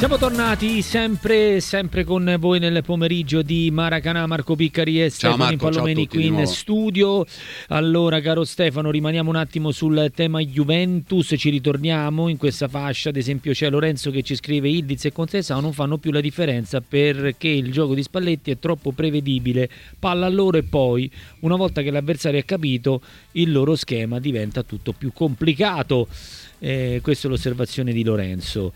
Siamo tornati sempre con voi nel pomeriggio di Maracanã. Marco Piccari e Stefano Pallomeni qui in studio. Allora, caro Stefano, rimaniamo un attimo sul tema Juventus, ci ritorniamo in questa fascia. Ad esempio c'è Lorenzo che ci scrive: Ildiz e Contesao non fanno più la differenza perché il gioco di Spalletti è troppo prevedibile, palla a loro e poi una volta che l'avversario ha capito il loro schema diventa tutto più complicato. Questa è l'osservazione di Lorenzo.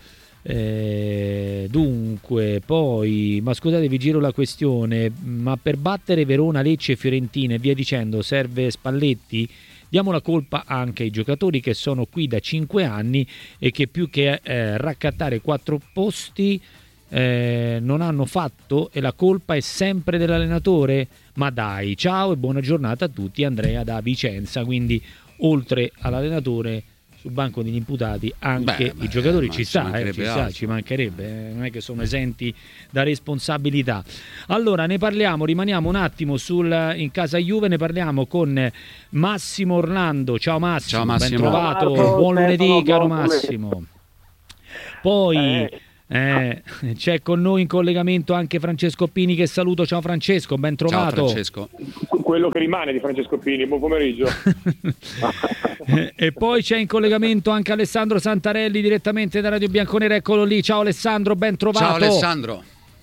Dunque poi, ma scusate, vi giro la questione, ma per battere Verona, Lecce e Fiorentina e via dicendo serve Spalletti? Diamo la colpa anche ai giocatori che sono qui da 5 anni e che più che raccattare 4 posti non hanno fatto, e la colpa è sempre dell'allenatore? Ma dai, ciao e buona giornata a tutti. Andrea da Vicenza. Quindi oltre all'allenatore sul banco degli imputati anche i giocatori, ci mancherebbe, non è che sono esenti da responsabilità. Allora ne parliamo, rimaniamo un attimo in casa Juve, ne parliamo con Massimo Orlando. Ciao Massimo, ben trovato, buon lunedì caro Massimo. Poi c'è con noi in collegamento anche Francesco Pini, che saluto. Ciao Francesco, ben trovato. Ciao Francesco. Quello che rimane di Francesco Pini, buon pomeriggio. E poi c'è in collegamento anche Alessandro Santarelli direttamente da Radio Bianconera, eccolo lì. Ciao Alessandro, ben trovato. Ciao Alessandro.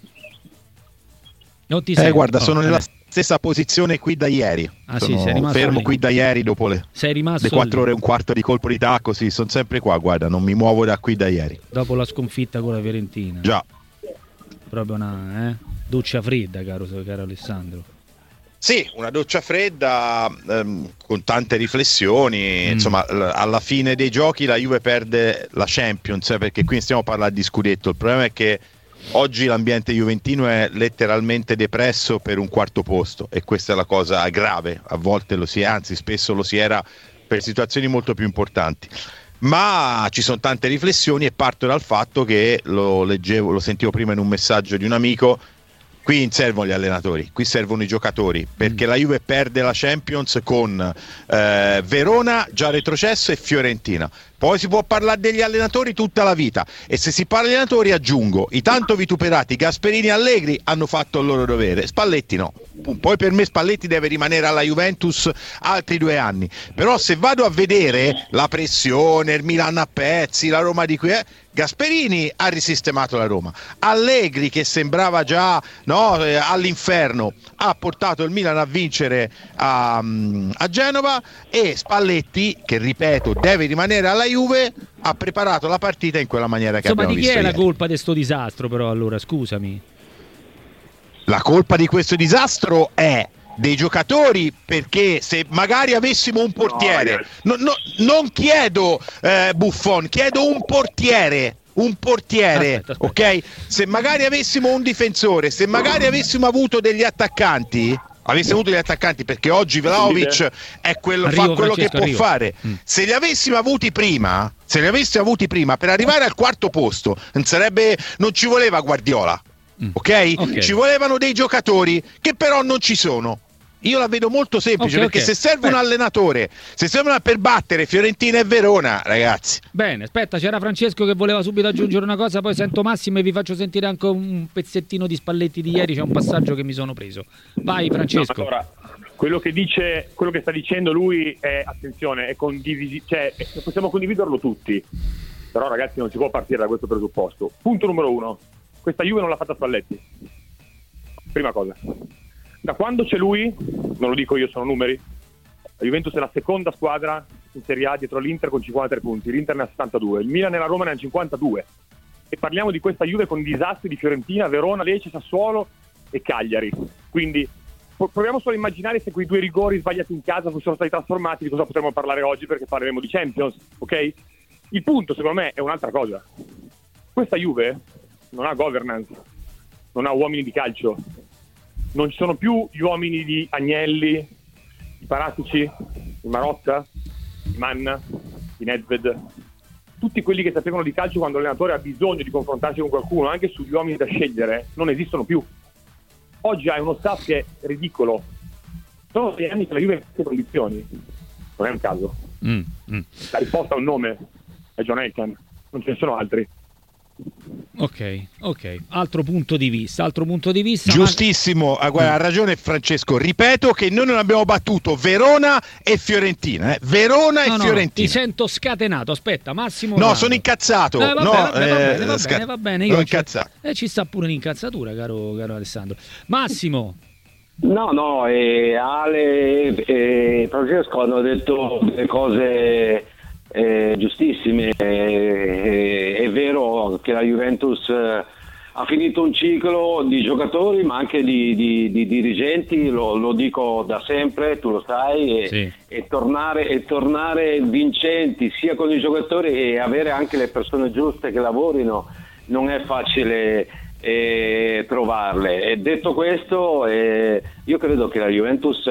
Non ti sento. Guarda, sono nella stessa posizione qui da ieri. Sei rimasto fermo lì. Qui da ieri dopo le 4 ore e un quarto di colpo di tacco. Sì, sono sempre qua, guarda, non mi muovo da qui da ieri. Dopo la sconfitta con la Fiorentina. Già. Proprio una doccia fredda, caro Alessandro. Sì, una doccia fredda con tante riflessioni. Insomma, alla fine dei giochi la Juve perde la Champions, perché qui stiamo parlando di scudetto. Il problema è che oggi l'ambiente juventino è letteralmente depresso per un quarto posto, e questa è la cosa grave. A volte lo si è, anzi spesso lo si era per situazioni molto più importanti. Ma ci sono tante riflessioni e parto dal fatto che lo sentivo prima in un messaggio di un amico: qui non servono gli allenatori, qui servono i giocatori, perché la Juve perde la Champions con Verona già retrocesso e Fiorentina. Poi si può parlare degli allenatori tutta la vita, e se si parla di allenatori aggiungo: i tanto vituperati Gasperini e Allegri hanno fatto il loro dovere, Spalletti no. Poi per me Spalletti deve rimanere alla Juventus altri 2 anni, però se vado a vedere la pressione, il Milan a pezzi, la Roma di qui Gasperini ha risistemato la Roma, Allegri, che sembrava già all'inferno, ha portato il Milan a vincere a Genova, e Spalletti, che ripeto deve rimanere alla Juve, ha preparato la partita in quella maniera che abbiamo visto. Ma di chi è ieri. la colpa di sto disastro però, allora, scusami? La colpa di questo disastro è dei giocatori, perché se magari avessimo un portiere, non chiedo Buffon, chiedo un portiere, aspetta. Ok? Se magari avessimo un difensore, se magari avessimo avuto degli attaccanti, perché oggi Vlahovic fa quello che può fare. Se li avessimo avuti prima, per arrivare al quarto posto non ci voleva Guardiola. Ok? Ci volevano dei giocatori che però non ci sono. Io la vedo molto semplice, perché se serve un allenatore, se serve per battere Fiorentina e Verona, ragazzi. Bene, aspetta, c'era Francesco che voleva subito aggiungere una cosa, poi sento Massimo e vi faccio sentire anche un pezzettino di Spalletti di ieri, c'è un passaggio che mi sono preso. Vai Francesco. No, allora, quello che sta dicendo lui è, attenzione, possiamo condividerlo tutti, però ragazzi non si può partire da questo presupposto. Punto numero 1, questa Juve non l'ha fatta Spalletti, prima cosa. Da quando c'è lui, non lo dico io, sono numeri, la Juventus è la seconda squadra in Serie A dietro l'Inter con 53 punti, l'Inter ne ha 72, il Milan e la Roma ne hanno 52, e parliamo di questa Juve con disastri di Fiorentina, Verona, Lecce, Sassuolo e Cagliari. Quindi proviamo solo a immaginare se quei 2 rigori sbagliati in casa fossero stati trasformati, di cosa potremmo parlare oggi, perché parleremo di Champions, ok? Il punto secondo me è un'altra cosa: questa Juve non ha governance, non ha uomini di calcio, non ci sono più gli uomini di Agnelli, di Paratici, di Marotta, di Manna, di Nedved, tutti quelli che sapevano di calcio quando l'allenatore ha bisogno di confrontarsi con qualcuno, anche sugli uomini da scegliere, non esistono più. Oggi hai uno staff che è ridicolo. Sono 6 anni che la Juve in queste condizioni, non è un caso. La risposta ha un nome, è John Elkann, non ce ne sono altri. Ok. Altro punto di vista. Giustissimo, guarda, ha ragione Francesco. Ripeto che noi non abbiamo battuto Verona e Fiorentina. Verona e Fiorentina. Ti sento scatenato. Aspetta, Massimo. No, sono incazzato. Va bene. Sono incazzato. Ci sta pure un'incazzatura, caro Alessandro. Massimo. No, Ale e Francesco hanno detto delle cose giustissime. È vero che la Juventus ha finito un ciclo di giocatori ma anche di dirigenti, lo dico da sempre, tu lo sai, sì. e tornare vincenti sia con i giocatori e avere anche le persone giuste che lavorino non è facile trovarle. E detto questo, io credo che la Juventus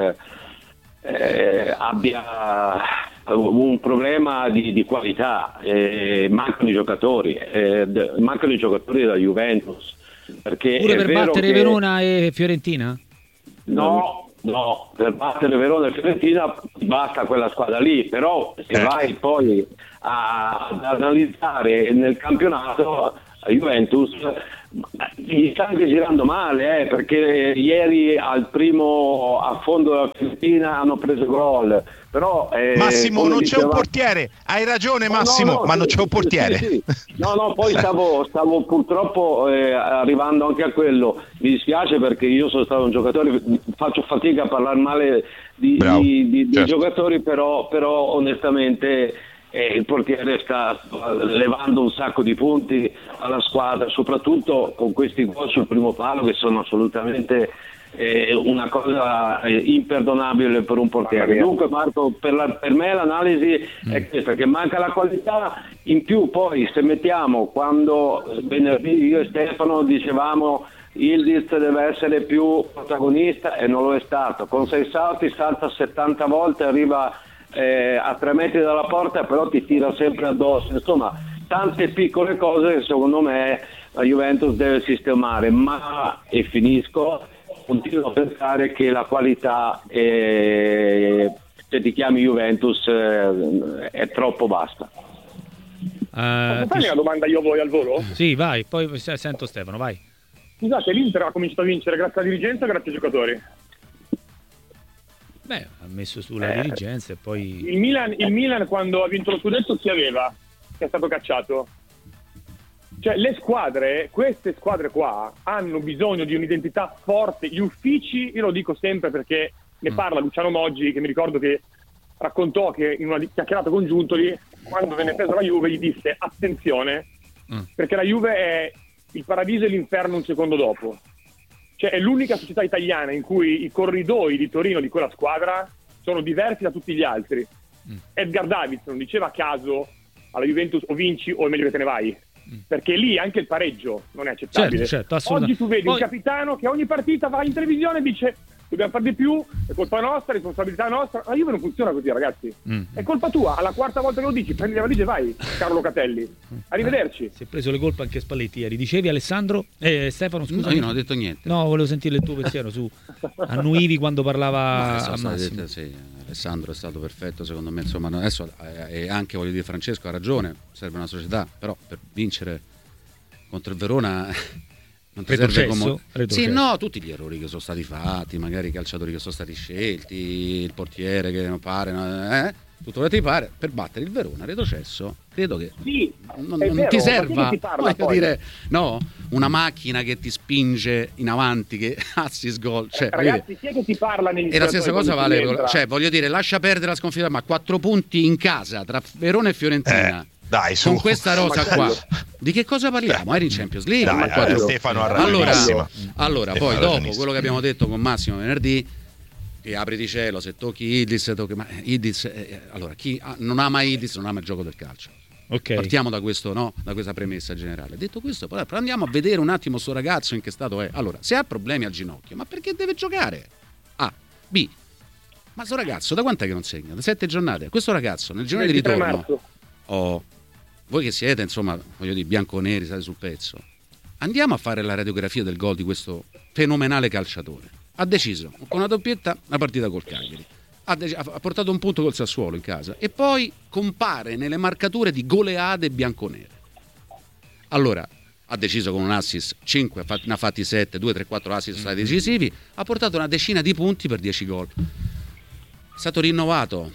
abbia un problema di qualità, mancano i giocatori della Juventus, perché pure per battere Verona e Fiorentina? No, per battere Verona e Fiorentina basta quella squadra lì, però se vai poi ad analizzare nel campionato la Juventus gli sta anche girando male, perché ieri al primo affondo della Fiorentina hanno preso gol, però Massimo non c'è un portiere, hai ragione Massimo, ma non c'è un portiere. Sì. No, poi stavo purtroppo arrivando anche a quello. Mi dispiace perché io sono stato un giocatore, faccio fatica a parlare male di giocatori, però onestamente il portiere sta levando un sacco di punti alla squadra, soprattutto con questi gol sul primo palo che sono assolutamente una cosa imperdonabile per un portiere. Dunque Marco, per me l'analisi è questa, che manca la qualità. In più poi se mettiamo, quando venerdì io e Stefano dicevamo Yildiz deve essere più protagonista e non lo è stato, con 6 salti salta 70 volte, arriva a 3 metri dalla porta, però ti tira sempre addosso. Insomma, tante piccole cose che secondo me la Juventus deve sistemare, ma, e finisco, continuo a pensare che la qualità se ti chiami Juventus è troppo bassa. Posso fare una domanda io a voi al volo? Sì, vai, poi sento Stefano, vai. Scusate, l'Inter ha cominciato a vincere grazie alla dirigenza o grazie ai giocatori? Beh, ha messo sulla dirigenza e poi... Il Milan quando ha vinto lo scudetto chi aveva? Che è stato cacciato? Cioè queste squadre qua hanno bisogno di un'identità forte. Gli uffici, io lo dico sempre perché ne parla Luciano Moggi, che mi ricordo che raccontò che in una chiacchierata con Giuntoli, quando venne presa la Juve, gli disse attenzione, perché la Juve è il paradiso e l'inferno un secondo dopo. Cioè è l'unica società italiana in cui i corridoi di Torino di quella squadra sono diversi da tutti gli altri. Edgar Davids non diceva a caso alla Juventus o vinci o è meglio che te ne vai, perché lì anche il pareggio non è accettabile. Certo, oggi tu vedi un capitano che ogni partita va in televisione e dice dobbiamo fare di più, è colpa nostra, responsabilità nostra. La Juve non funziona così, ragazzi. È colpa tua. Alla quarta volta che lo dici, prendi la valigia e vai, Carlo Catelli. Arrivederci. Si è preso le colpe anche Spalletti ieri. Dicevi Alessandro? Stefano, scusa. No, io non ho detto niente. No, volevo sentire il tuo pensiero su annuivi quando parlava a Massimo. Sì, Alessandro è stato perfetto secondo me, insomma, adesso e anche voglio dire Francesco ha ragione, serve una società, però per vincere contro il Verona non ti serve come... Sì, no, tutti gli errori che sono stati fatti, magari i calciatori che sono stati scelti, il portiere che non pare, tutto quello che ti pare, per battere il Verona retrocesso credo che non ti serva, voglio dire, no, una macchina che ti spinge in avanti, che assist gol, cioè, ragazzi, chi è che ti parla negli e la stessa cosa vale, cioè voglio dire, lascia perdere la sconfitta, ma 4 punti in casa tra Verona e Fiorentina. Dai, su. Con questa rosa qua di che cosa parliamo? Eri in Champions League? Dai, Stefano ha ragione. Allora poi dopo quello che abbiamo detto con Massimo venerdì, che apri di cielo, se tocchi Yildiz, ma Yildiz, allora chi non ama Yildiz non ama il gioco del calcio. Okay. Partiamo da questo, no? Da questa premessa generale. Detto questo, poi andiamo a vedere un attimo sto ragazzo in che stato è. Allora, se ha problemi al ginocchio, ma perché deve giocare? A, B. Ma sto ragazzo da quant'è che non segna? Da 7 giornate. Questo ragazzo nel giorno di ritorno. Voi che siete, insomma, voglio dire, bianconeri, state sul pezzo. Andiamo a fare la radiografia del gol di questo fenomenale calciatore. Ha deciso con una doppietta la partita col Cagliari. Ha portato un punto col Sassuolo in casa e poi compare nelle marcature di goleade bianconere. Allora, ha deciso con un assist 5, ne ha fatti 7, 2, 3, 4 assist sono stati decisivi, ha portato una decina di punti per 10 gol. È stato rinnovato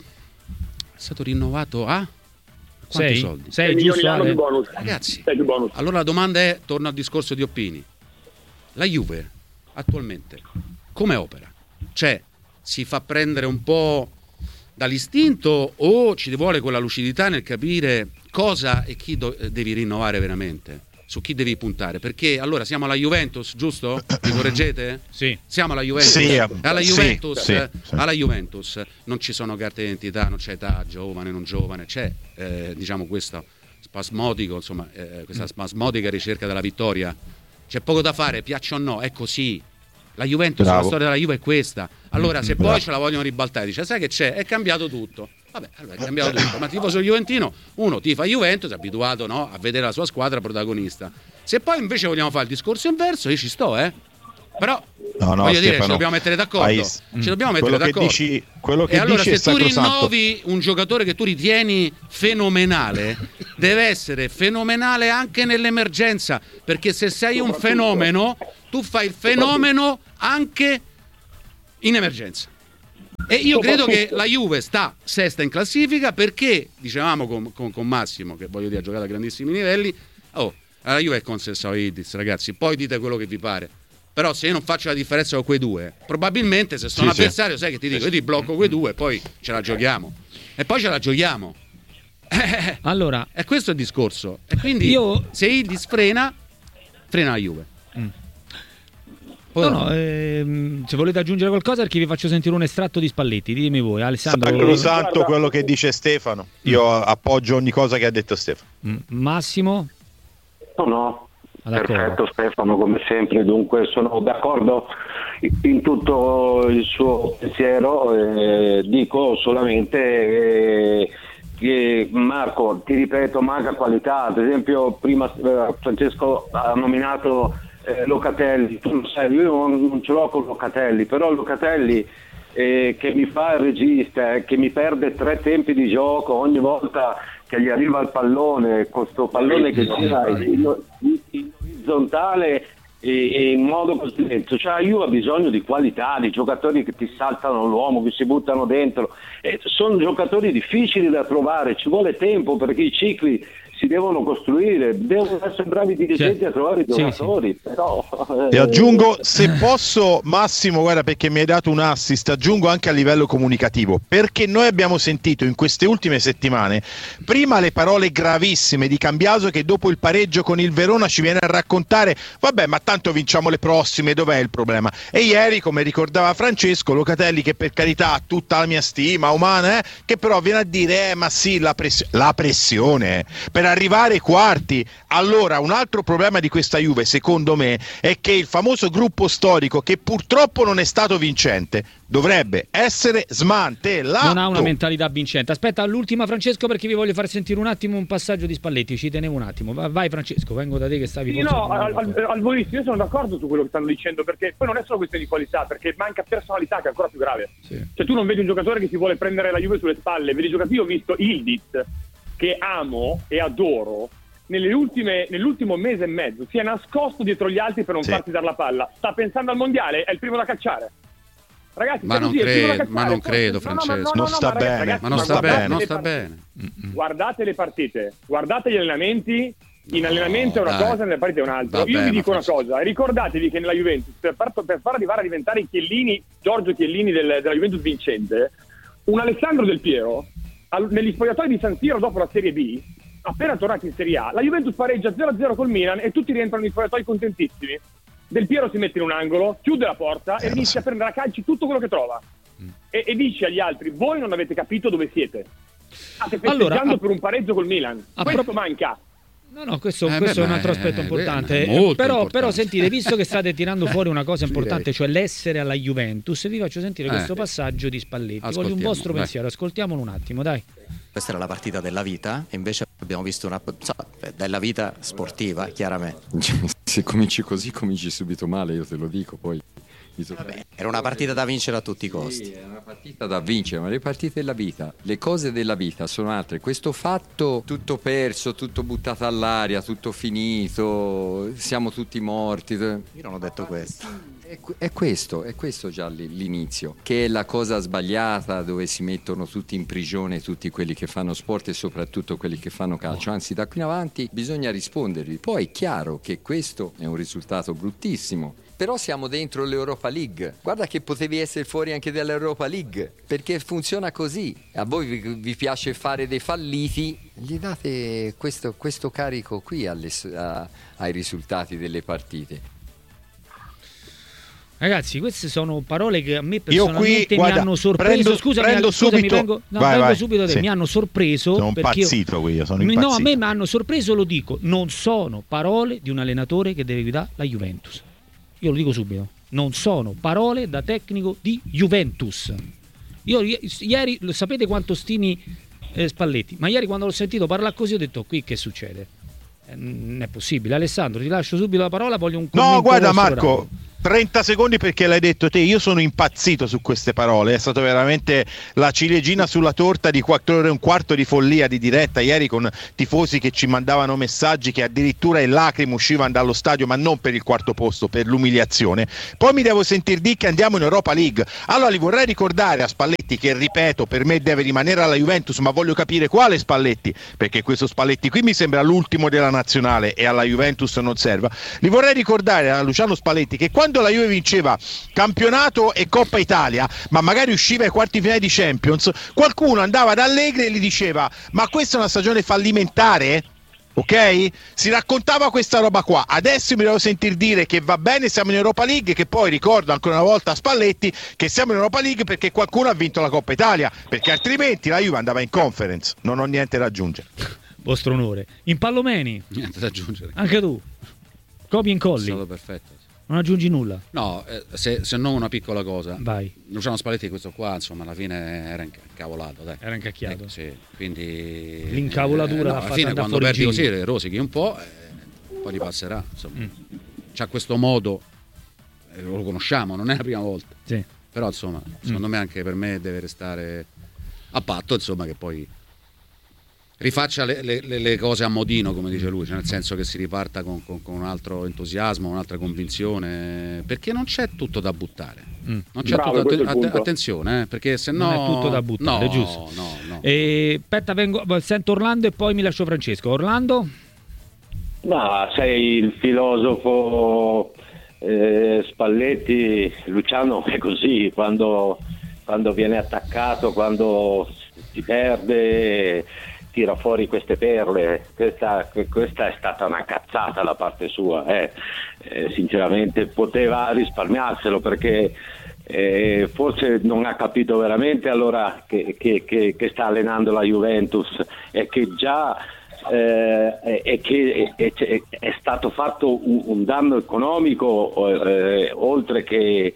a quanti soldi? 6 milioni l'anno di bonus. Ragazzi, 6 di bonus. allora la domanda è, torno al discorso di Oppini, la Juve attualmente come opera? Cioè, si fa prendere un po' dall'istinto o ci vuole quella lucidità nel capire cosa e chi devi rinnovare veramente? Su chi devi puntare? Perché allora siamo alla Juventus, giusto? Mi correggete? Sì. Siamo alla Juventus. Sì, alla Juventus non ci sono carte d'identità, non c'è età, giovane, non giovane, c'è diciamo questo spasmodico, insomma, questa spasmodica ricerca della vittoria. C'è poco da fare, piaccia o no, è così. La Juventus, la storia della Juve è questa. Allora, se poi ce la vogliono ribaltare, dice, sai che c'è? È cambiato tutto. Vabbè, allora è cambiato tutto. Ma tifoso juventino, uno tifa Juventus, è abituato, no, a vedere la sua squadra protagonista. Se poi invece vogliamo fare il discorso inverso, io ci sto, Però voglio dire, ci dobbiamo mettere d'accordo. Ci dobbiamo mettere d'accordo. Quello che e allora, dici se tu rinnovi un giocatore che tu ritieni fenomenale, deve essere fenomenale anche nell'emergenza, perché se sei un fenomeno, tu fai il fenomeno anche in emergenza. E io credo che la Juve sta sesta in classifica perché, dicevamo con Massimo, che voglio dire ha giocato a grandissimi livelli, la Juve è con Sessaoidis, ragazzi, poi dite quello che vi pare. Però se io non faccio la differenza con quei due, probabilmente se sono avversario, sai che ti dico, io ti blocco quei due e poi ce la giochiamo. E poi ce la giochiamo. Allora, è questo il discorso. E quindi se Idis frena la Juve. Se volete aggiungere qualcosa, perché vi faccio sentire un estratto di Spalletti, ditemi voi. Alessandro. Sacrosanto quello che dice Stefano. Io appoggio ogni cosa che ha detto Stefano. Massimo? No. Perfetto Stefano, come sempre, dunque sono d'accordo in tutto il suo pensiero, dico solamente che Marco, ti ripeto, manca qualità. Ad esempio prima Francesco ha nominato Locatelli, tu non sai, io non ce l'ho con Locatelli, però Locatelli che mi fa il regista, che mi perde 3 tempi di gioco ogni volta che gli arriva il pallone, questo pallone che gira in orizzontale e in modo così lento. Cioè io ho bisogno di qualità, di giocatori che ti saltano l'uomo, che si buttano dentro, sono giocatori difficili da trovare, ci vuole tempo perché i cicli si devono costruire, devono essere bravi dirigenti a trovare i giocatori. Però, e aggiungo, se posso Massimo, guarda, perché mi hai dato un assist, aggiungo anche a livello comunicativo, perché noi abbiamo sentito in queste ultime settimane prima le parole gravissime di Cambiaso, che dopo il pareggio con il Verona ci viene a raccontare vabbè, ma tanto vinciamo le prossime, dov'è il problema? E ieri, come ricordava Francesco, Locatelli, che per carità ha tutta la mia stima umana, che però viene a dire ma sì, la pressione per arrivare ai quarti. Allora, un altro problema di questa Juve, secondo me, è che il famoso gruppo storico, che purtroppo non è stato vincente, dovrebbe essere smantellato. Non ha una mentalità vincente. Aspetta, all'ultima Francesco, perché vi voglio far sentire un attimo un passaggio di Spalletti, ci tenevo un attimo. Vai Francesco, vengo da te che stavi al volissimo, io sono d'accordo su quello che stanno dicendo, perché poi non è solo questione di qualità, perché manca personalità, che è ancora più grave. Cioè tu non vedi un giocatore che si vuole prendere la Juve sulle spalle, vedi giocatori. Io ho visto Ildiz, che amo e adoro, nell'ultimo mese e mezzo si è nascosto dietro gli altri per non farsi dare la palla. Sta pensando al mondiale, è il primo da cacciare. Ragazzi, ma non credo, Francesco. Non sta bene. Ma non sta bene. Guardate le partite, guardate gli allenamenti. In allenamento è una cosa, nelle partite è un'altra. Io vi dico una cosa, ricordatevi che nella Juventus, per far arrivare a diventare i Chiellini, Giorgio Chiellini della Juventus vincente, un Alessandro Del Piero, negli spogliatoi di San Siro dopo la Serie B, appena tornati in Serie A, la Juventus pareggia 0-0 col Milan e tutti rientrano negli spogliatoi contentissimi. Del Piero si mette in un angolo, chiude la porta e inizia a prendere a calci tutto quello che trova e dice agli altri: voi non avete capito dove siete, state festeggiando per un pareggio col Milan, questo manca. No, questo è un altro aspetto importante. Però sentite, visto che state tirando fuori una cosa importante, cioè l'essere alla Juventus, vi faccio sentire questo passaggio di Spalletti. Voglio un vostro pensiero, ascoltiamolo un attimo, dai. Questa era la partita della vita e invece abbiamo visto della vita sportiva, chiaramente. Se cominci così, cominci subito male, io te lo dico, poi Vabbè, era una partita da vincere a tutti i costi. Sì, è una partita da vincere, ma le partite della vita, le cose della vita sono altre. Questo fatto, tutto perso, tutto buttato all'aria, tutto finito, siamo tutti morti. Io non ho detto questo. È questo già l'inizio, che è la cosa sbagliata, dove si mettono tutti in prigione tutti quelli che fanno sport e soprattutto quelli che fanno calcio. Anzi, da qui in avanti bisogna rispondervi. Poi è chiaro che questo è un risultato bruttissimo, però siamo dentro l'Europa League. Guarda che potevi essere fuori anche dall'Europa League, perché funziona così. A voi vi piace fare dei falliti, gli date questo carico qui ai risultati delle partite. Ragazzi, queste sono parole che a me personalmente mi hanno sorpreso. Prendo subito da te. Sì. Mi hanno sorpreso. Sono impazzito qui, sono impazzito. No, a me mi hanno sorpreso, lo dico. Non sono parole di un allenatore che deve guidare la Juventus. Io lo dico subito. Non sono parole da tecnico di Juventus. Io ieri, sapete quanto stimi Spalletti, ma ieri quando l'ho sentito parlare così ho detto: qui che succede? Non è possibile. Alessandro, ti lascio subito la parola, voglio un commento. No, guarda Marco, orario. 30 secondi perché l'hai detto te, io sono impazzito su queste parole, è stato veramente la ciliegina sulla torta di 4 ore e un quarto di follia di diretta ieri, con tifosi che ci mandavano messaggi che addirittura in lacrime uscivano dallo stadio, ma non per il quarto posto, per l'umiliazione. Poi mi devo sentir dire che andiamo in Europa League. Allora li vorrei ricordare a Spalletti, che ripeto per me deve rimanere alla Juventus, ma voglio capire quale Spalletti, perché questo Spalletti qui mi sembra l'ultimo della nazionale e alla Juventus non serva. Li vorrei ricordare a Luciano Spalletti che quando la Juve vinceva campionato e Coppa Italia, ma magari usciva ai quarti finali di Champions, qualcuno andava da Allegri e gli diceva: ma questa è una stagione fallimentare? Ok? Si raccontava questa roba qua. Adesso mi devo sentir dire che va bene, siamo in Europa League, che poi ricordo ancora una volta a Spalletti che siamo in Europa League perché qualcuno ha vinto la Coppa Italia, perché altrimenti la Juve andava in Conference. Non ho niente da aggiungere. Vostro onore. In Pallomeni? Niente da aggiungere. Anche tu? Copia e incolli? È stato perfetto. Non aggiungi nulla? No, se non una piccola cosa. Vai. Luciano Spalletti questo qua, insomma, alla fine era incavolato, dai. Era incacchiato. Sì, quindi l'incavolatura alla fine quando perdi così rosichi un po', poi gli passerà, insomma. C'ha questo modo, lo conosciamo, non è la prima volta. Sì. Però insomma, secondo me anche per me deve restare a patto, insomma, che poi rifaccia le cose a modino, come dice lui, cioè nel senso che si riparta con un altro entusiasmo, un'altra convinzione, perché non c'è tutto da buttare. Non c'è tutto, attenzione, perché se no non è tutto da buttare, giusto? No. Aspetta, sento Orlando e poi mi lascio Francesco. Orlando? Ma sei il filosofo Spalletti. Luciano è così, quando viene attaccato, quando si perde, tira fuori queste perle. Questa è stata una cazzata da parte sua, sinceramente poteva risparmiarselo, perché forse non ha capito veramente allora che sta allenando la Juventus e che già è stato fatto un danno economico oltre che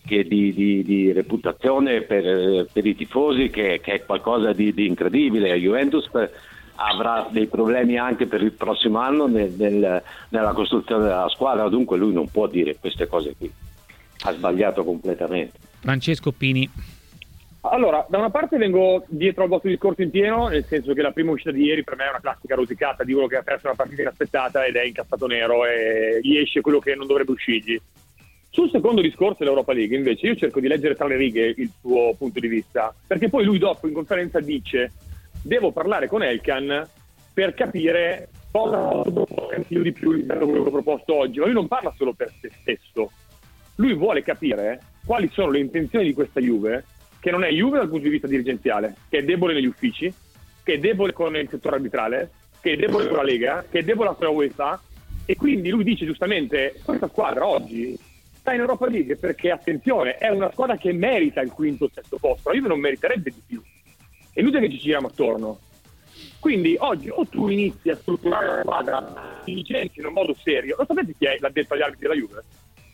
di reputazione per i tifosi, che è qualcosa di incredibile. La Juventus avrà dei problemi anche per il prossimo anno nella costruzione della squadra, dunque lui non può dire queste cose qui, ha sbagliato completamente. Francesco Pini. Allora, da una parte vengo dietro al vostro discorso in pieno, nel senso che la prima uscita di ieri per me è una classica rosicata di uno che ha perso una partita inaspettata ed è incazzato nero e gli esce quello che non dovrebbe uscirgli. Sul secondo discorso dell'Europa League, invece, io cerco di leggere tra le righe il suo punto di vista, perché poi lui dopo in conferenza dice: devo parlare con Elkan per capire cosa anch'io di più rispetto a quello che ho proposto oggi. Ma lui non parla solo per se stesso, lui vuole capire quali sono le intenzioni di questa Juve, che non è Juve dal punto di vista dirigenziale, che è debole negli uffici, che è debole con il settore arbitrale, che è debole con la Lega, che è debole con la UEFA, e quindi lui dice giustamente: questa squadra oggi sta in Europa League perché, attenzione, è una squadra che merita il quinto o sesto posto, la Juve non meriterebbe di più, è inutile che ci giriamo attorno. Quindi oggi o tu inizi a strutturare la squadra, ti licenzi in un modo serio. Lo sapete chi è l'addetto agli arbitri della Juve?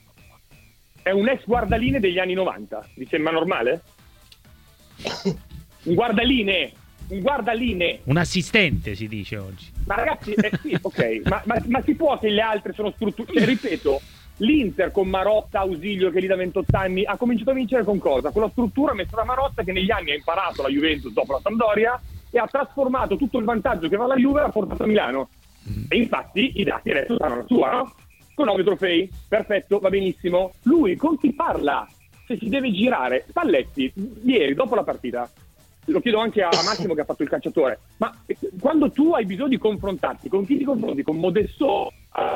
È un ex guardaline degli anni 90, vi sembra normale? Un guardaline, un assistente si dice oggi. Ma ragazzi, sì, ok, ma si può che le altre sono strutture, ripeto, L'Inter con Marotta, Ausilio che lì da 28 anni ha cominciato a vincere con cosa? Con la struttura messa da Marotta, che negli anni ha imparato la Juventus dopo la Sampdoria e ha trasformato tutto il vantaggio che va alla Juve e l'ha portato a Milano. E infatti i dati adesso stanno la sua, no? Con 9 trofei, perfetto, va benissimo. Lui con chi parla? Se si deve girare, Spalletti ieri dopo la partita, lo chiedo anche a Massimo che ha fatto il calciatore, ma quando tu hai bisogno di confrontarti, con chi ti confronti? Con Modesto?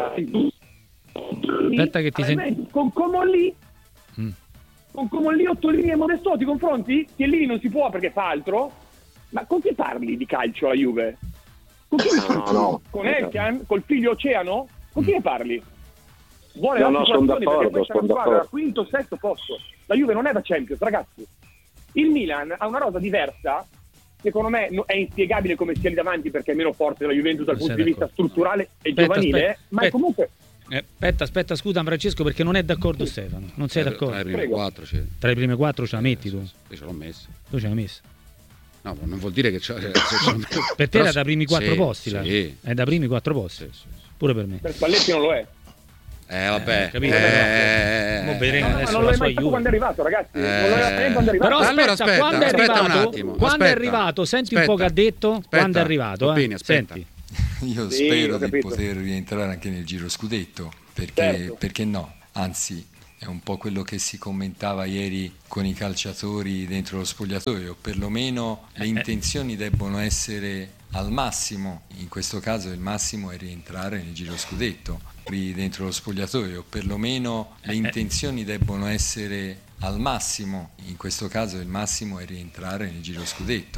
Aspetta che ti senti. Con Comolli? Con Comolli, Ottolini e Modesto ti confronti? Che lì non si può perché fa altro? Ma con chi parli di calcio la Juve? Con chi No. Con Elkan? Col figlio Oceano? Con chi ne parli? Vuole No, la sono situazione perché d'accordo, questa è una squadra da quinto, sesto posto. La Juve non è da Champions, ragazzi. Il Milan ha una rosa diversa, secondo me è inspiegabile come sia lì davanti perché è meno forte della Juventus dal punto di vista strutturale e giovanile, ma comunque... Aspetta, scusa Francesco, perché non è d'accordo Stefano. Non sei d'accordo? Tra le prime 4 Tra le prime 4 ce la metti tu? Io ce l'ho messa. Tu ce l'hai messa? No, non vuol dire che per te era da primi 4 posti, sì. là. È da primi 4 posti. Sì. Pure per me. Per Spalletti non lo è. Vabbè, capito? Non lo è mai stato quando è arrivato, ragazzi. Non lo è quando è arrivato. Però aspetta, quando è arrivato, un attimo. Quando è arrivato, senti un po' che ha detto. Quando è arrivato, senti. Io spero di poter rientrare anche nel giro scudetto, perché no? Anzi, è un po' quello che si commentava ieri con i calciatori dentro lo spogliatoio, perlomeno le intenzioni debbono essere al massimo, in questo caso il massimo è rientrare nel giro scudetto, dentro lo spogliatoio, perlomeno le intenzioni debbono essere al massimo, in questo caso il massimo è rientrare nel giro scudetto.